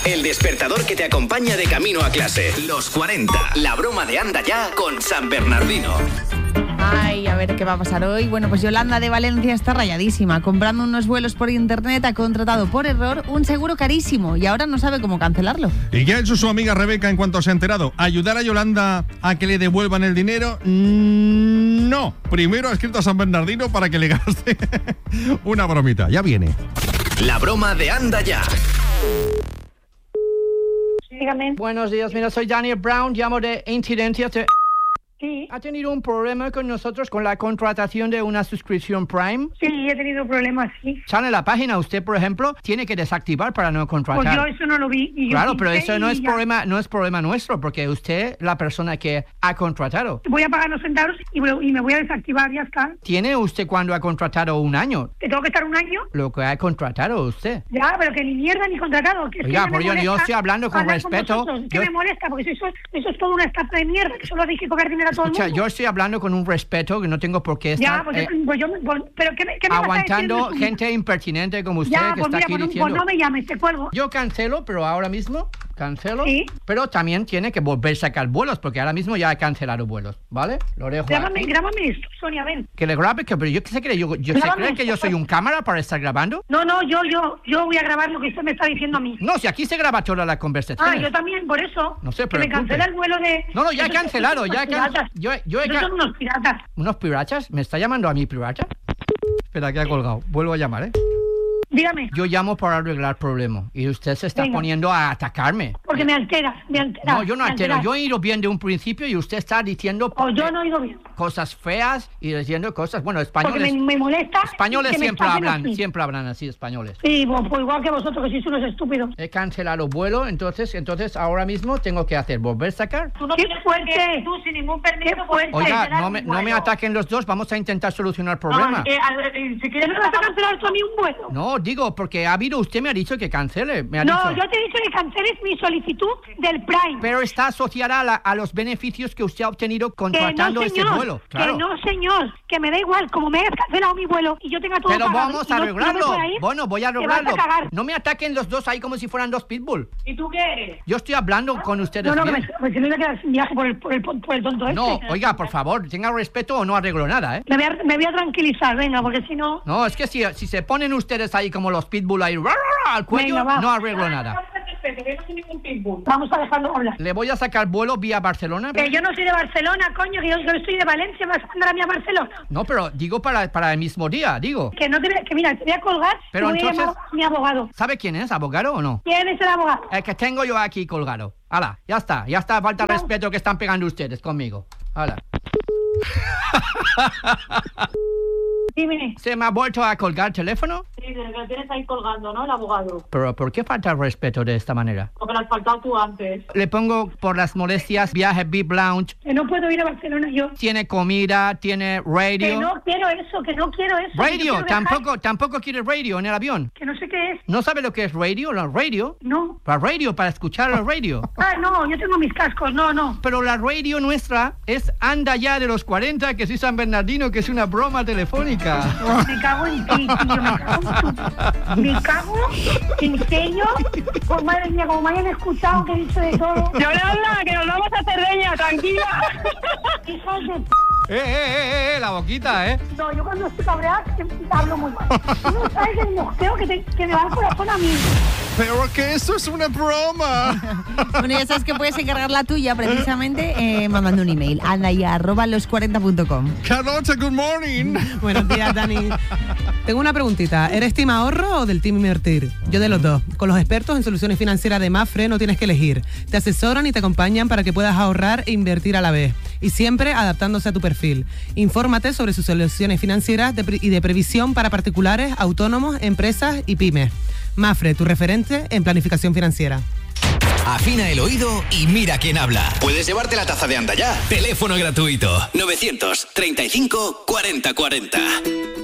El despertador que te acompaña de camino a clase. Los 40. La broma de Anda Ya con San Bernardino. Ay, a ver qué va a pasar hoy. Bueno, pues Yolanda de Valencia está rayadísima. Comprando unos vuelos por internet ha contratado por error un seguro carísimo y ahora no sabe cómo cancelarlo. ¿Y qué ha hecho su amiga Rebeca en cuanto se ha enterado? ¿Ayudar a Yolanda a que le devuelvan el dinero? No. Primero ha escrito a San Bernardino para que le gaste una bromita. Ya viene. La broma de Anda Ya. Dígame. Buenos días, mira, soy Daniel Brown, llamo de Incidencias. Sí. ¿Ha tenido un problema con nosotros con la contratación de una suscripción Prime? Sí, he tenido problemas, sí. Sale en la página, usted, por ejemplo, tiene que desactivar para no contratar. Pues yo eso no lo vi. Y claro, pero eso no es problema nuestro, porque usted es la persona que ha contratado. Voy a pagar los centavos y me voy a desactivar, ya está. ¿Tiene usted cuando ha contratado un año? ¿Te tengo que estar un año? Lo que ha contratado usted. Ya, pero que ni mierda ni contratado. Que oiga, por yo estoy hablando con respeto. ¿Qué me molesta? Porque eso es todo una estafa de mierda, que solo hay que cobrar dinero a todo el mundo. Yo estoy hablando con un respeto que no tengo por qué estar pero ¿qué me aguantando gente impertinente como usted ya, que pues está mira, aquí pues diciendo. no me llames, te cuelgo. Yo cancelo, pero ahora mismo cancelo. ¿Sí? Pero también tiene que volver a sacar vuelos, porque ahora mismo ya he cancelado vuelos, ¿vale? Lo dejo Grábame aquí. esto, Sonia, ven. Que le grabe, pero yo qué se cree, yo se cree que yo soy un cámara para estar grabando. No, yo voy a grabar lo que usted me está diciendo a mí. No, si aquí se graba toda la conversación. Ah, yo también, por eso. No sé, pero que me cancela el vuelo de... No, ya he cancelado, ya he cancelado. Son unos piratas. ¿Unos piratas? ¿Me está llamando a mí pirata? Espera, que ha colgado. Vuelvo a llamar, ¿eh? Dígame. Yo llamo para arreglar problemas y usted se está poniendo a atacarme. Porque me alteras. No, yo no altero. Yo he ido bien de un principio y usted está diciendo yo no he ido bien. Cosas feas y diciendo cosas... Bueno, españoles... Porque me molesta... Españoles siempre hablan así, españoles. Sí, pues igual que vosotros, que sois unos estúpidos. He cancelado vuelo, entonces ahora mismo tengo que hacer, volver a sacar. ¡Qué fuerte! Tú sin ningún permiso... Oiga, no me ataquen los dos, vamos a intentar solucionar el problema. Si quieres me vas a cancelar tú a mí un vuelo. No, digo, porque usted me ha dicho que cancele. Yo te he dicho que canceles mi solicitud del Prime. Pero está asociada a los beneficios que usted ha obtenido contratando ese vuelo. Claro. Que no, señor, que me da igual, como me hayas cancelado mi vuelo y yo tenga todo pero pagado. Vamos a arreglarlo. Bueno, voy a arreglarlo. No me ataquen los dos ahí como si fueran dos pitbull. ¿Y tú qué eres? Yo estoy hablando con ustedes. No, que me voy a quedar sin viaje por el tonto este. No, oiga, por favor, tenga respeto o no arreglo nada, ¿eh? Me voy a tranquilizar, venga, porque si no... No, es que si se ponen ustedes ahí como los pitbull ahí al cuello, venga, no arreglo nada. Vamos a dejarlo hablar. Le voy a sacar vuelo vía Barcelona. Que yo no soy de Barcelona, coño, que yo estoy de Valencia, ¿me vas a mandar a mí a Barcelona? No, pero digo para el mismo día, digo. Mira, te voy a colgar, pero voy entonces, a llamar a mi abogado. ¿Sabe quién es? ¿Abogado o no? ¿Quién es el abogado? El que tengo yo aquí colgado. Hala, ya está, falta respeto que están pegando ustedes conmigo. Hala. Dime. ¿Se me ha vuelto a colgar el teléfono? Sí, desde que tienes ahí colgando, ¿no? El abogado. Pero ¿por qué falta el respeto de esta manera? Porque lo has faltado tú antes. Le pongo por las molestias viaje VIP Lounge. Que no puedo ir a Barcelona yo. Tiene comida, tiene radio. Que no quiero eso. Radio, tampoco quiere radio en el avión. Que no sé qué es. ¿No sabe lo que es radio? ¿La radio? No. La radio, para escuchar la radio. No, yo tengo mis cascos, no. Pero la radio nuestra es Anda Ya de los 40, que soy San Bernardino, que es una broma telefónica. Me cago en ti, tío, me cago en serio. Pues madre mía, como me hayan escuchado que he dicho de todo. Yolanda, que nos vamos a Cerdeña, tranquila. Hijos de la boquita, ¿eh? No, yo cuando estoy cabreada hablo muy mal. Tú no sabes el mojeo que me va al corazón a mí. Pero que eso es una broma. Bueno, ya sabes que puedes encargar la tuya precisamente mandando un email. andaya@los40.com. Carlota, good morning. Buenos días, Dani. Tengo una preguntita. ¿Eres team ahorro o del team invertir? Yo de los dos. Con los expertos en soluciones financieras de Mapfre no tienes que elegir. Te asesoran y te acompañan para que puedas ahorrar e invertir a la vez. Y siempre adaptándose a tu perfil. Infórmate sobre sus soluciones financieras y de previsión para particulares, autónomos, empresas y pymes. Mapfre, tu referente en planificación financiera. Afina el oído y mira quién habla. Puedes llevarte la taza de Anda Ya. Teléfono gratuito 935 40 40.